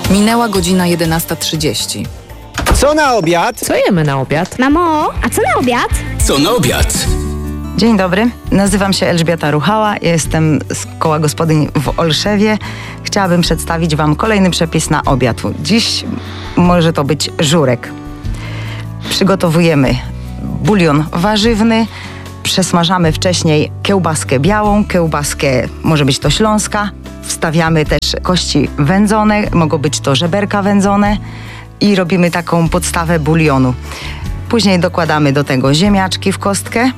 Minęła godzina 11:30. Co na obiad? Co jemy na obiad? Mamo, a co na obiad? Co na obiad? Dzień dobry, nazywam się Elżbieta Ruchała, jestem z Koła Gospodyń w Olszewie. Chciałabym przedstawić Wam kolejny przepis na obiad. Dziś może to być żurek. Przygotowujemy bulion warzywny, przesmażamy wcześniej kiełbaskę białą, kiełbaskę może być to śląska. Wstawiamy też kości wędzone, mogą być to żeberka wędzone i robimy taką podstawę bulionu. Później dokładamy do tego ziemniaczki w kostkę,